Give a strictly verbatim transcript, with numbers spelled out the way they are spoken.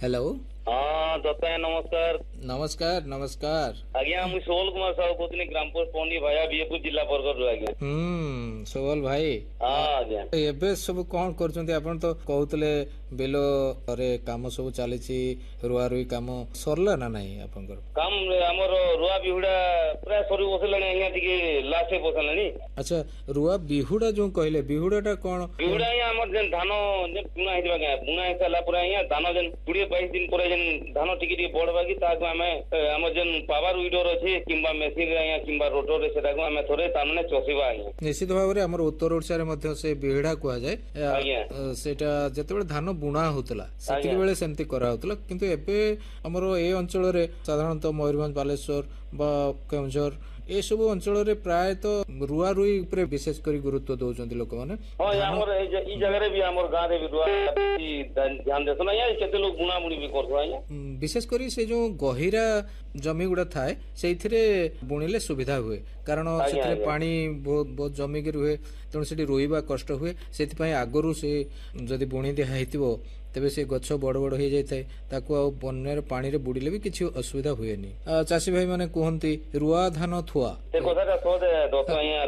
Hello हाँ दत्ता है नमस्कार। नमस्कार नमस्कार आज्ञा मुझे सोहल कुमार साहू कहते ग्राम पोस्ट पंडी भाया बीएपुर जिला बरगढ़ आज्ञा। हम्म सोहल भाई हाँ आज्ञा एबे सब कौन करछन्ती आपण तो कहउतले बिलो रे काम सब चलीछि रुआ रुई काम सरला ना नाही आपनकर काम हमर रुआ बिहुडा प्राय सरी बसलानी आज्ञा टिके लास्ट बसलानी। अच्छा रुआ बिहुडा जो कहले बिहुडाटा कोन बिहुडा आज्ञा हमर जेन धान जेन बुना हितबा आज्ञा बुना हिसाला पूरा आज्ञा धान जेन बीस बाईस दिन पर जेन धान टिके टिके बढबा कि ताको हमें हमर जेन पावर वीडर अछि किंबा मेसिन रे आज्ञा किंबा रोटर रे सेटाको हमें थोरे तामने चोसीबा आज्ञा। निश्चित भाव रे हमर उत्तर ओडिसा रे मध्य से बिहुडा कुआ जाय सेटा जतेबे धान बुणा होतला सेति बेले सेमति करा होतला किंतु एबे हमर ए अंचल रे साधारणतः मयूरभंज बालेश्वर बा केउंझर ए सब अंचल रे प्राय तो रुआ रुई ऊपर विशेष करी गुरुत्व दउचंती लोक माने। हां हमर ई जगह रे भी हमर गां रे भी रुआ ध्यान देसना या केते लोग बुना बुनी भी करथो आया विशेष करी से जो गहिरा जमी गुडा थाए सेथिरे बुनिले सुविधा हुए कारण सेथिरे पानी बहुत बहुत जमी के रुहे तण सेठी रोइबा कष्ट हुए सेति पय आगरु से जदी बुनी दे हाइतिबो तेबे से गछ बड़ बड़ हो जाय ताकू आ बन्यर पानी रे बुडिले भी किछि असुविधा हुएनी। चासी भाई माने कहंती रुआ धान थुआ ते कथाटा सोदे दोतो